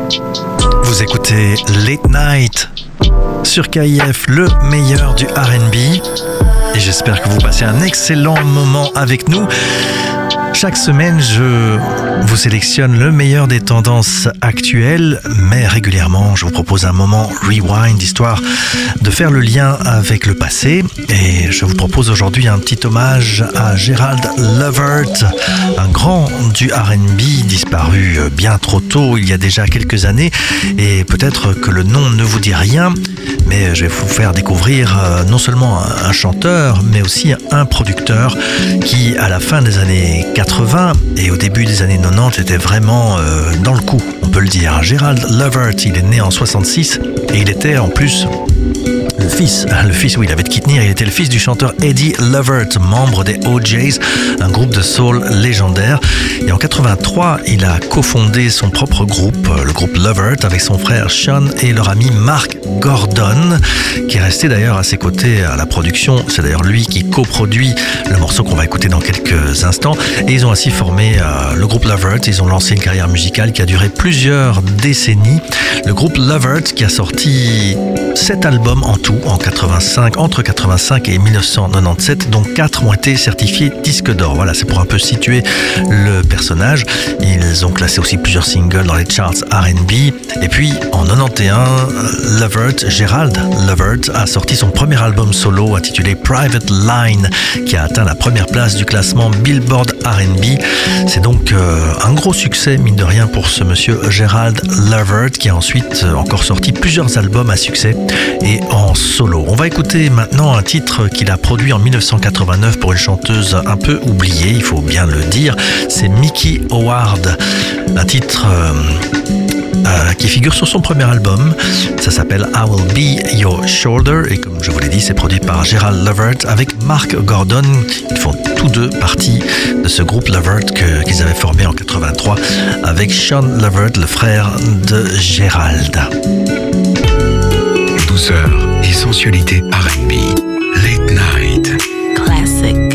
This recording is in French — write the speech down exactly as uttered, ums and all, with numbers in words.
Vous écoutez Late Night sur K I F, le meilleur du R and B. Et j'espère que vous passez un excellent moment avec nous. Chaque semaine, je vous sélectionne le meilleur des tendances actuelles, mais régulièrement, je vous propose un moment rewind, histoire de faire le lien avec le passé. Et je vous propose aujourd'hui un petit hommage à Gerald Levert, un grand du R and B disparu bien trop tôt, il y a déjà quelques années. Et peut-être que le nom ne vous dit rien, mais je vais vous faire découvrir non seulement un chanteur, mais aussi un producteur qui, à la fin des années quatre-vingts et au début des années quatre-vingt-dix, était vraiment euh, dans le coup, on peut le dire. Gerald Levert, il est né en soixante-six et il était en plus le fils, le fils, oui, il avait de qui tenir, il était le fils du chanteur Eddie Levert, membre des O Js, un groupe de soul légendaire. Et en quatre-vingt-trois, il a cofondé son propre groupe, le groupe Levert, avec son frère Sean et leur ami Mark Gordon, qui est resté d'ailleurs à ses côtés à la production. C'est d'ailleurs lui qui coproduit le morceau qu'on va écouter dans quelques instants. Et ils ont ainsi formé euh, le groupe Levert. Ils ont lancé une carrière musicale qui a duré plusieurs décennies. Le groupe Levert qui a sorti sept albums en tout en quatre-vingt-cinq, entre quatre-vingt-cinq et mille neuf cent quatre-vingt-dix-sept, dont quatre ont été certifiés disques d'or. Voilà, c'est pour un peu situer le personnage. Ils ont classé aussi plusieurs singles dans les charts R and B. Et puis en quatre-vingt-onze, Levert, Gerald Levert, a sorti son premier album solo intitulé Private Line, qui a atteint la première place du classement Billboard R and B. C'est donc euh, un gros succès, mine de rien, pour ce monsieur Gerald Levert, qui a ensuite euh, encore sorti plusieurs albums à succès et en solo. On va écouter maintenant un titre qu'il a produit en mille neuf cent quatre-vingt-neuf pour une chanteuse un peu oubliée, il faut bien le dire. C'est Miki Howard, un titre euh, euh, qui figure sur son premier album. Ça s'appelle I Will Be Your Shoulder et comme je vous l'ai dit, c'est produit par Gerald Levert avec Mark Gordon. Ils font tous deux partie de ce groupe Levert que, qu'ils avaient formé en quatre-vingt-trois avec Sean Levert, le frère de Gerald. Douceur et sensualité R and B. Late Night. Classic.